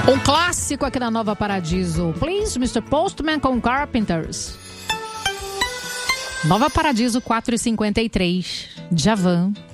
Um clássico aqui na Nova Paradiso. Please, Mr. Postman com Carpenters. Nova Paradiso 4h53. Djavan.